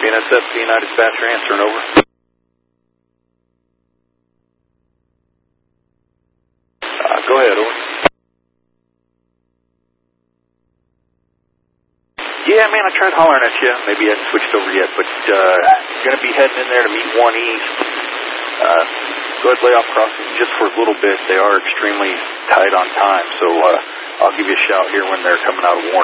BNSF, P9 dispatcher, answering over. Go ahead, over. Yeah, man, I tried hollering at you. Maybe you hadn't switched over yet, but you're going to be heading in there to meet 1 East. Go ahead, lay off crossing just for a little bit. They are extremely tight on time, so I'll give you a shout here when they're coming out of warning.